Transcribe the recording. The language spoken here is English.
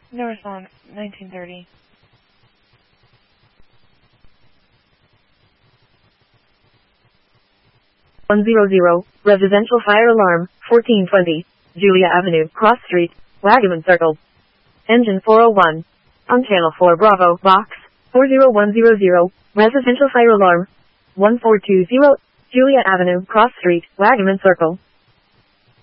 No response. 1930. Residential fire alarm, 1420. Julia Avenue, Cross Street, Wagaman Circle. Engine 401. On channel 4 Bravo, box, 40100. Residential fire alarm, 1420. Julia Avenue, Cross Street, Wagaman Circle.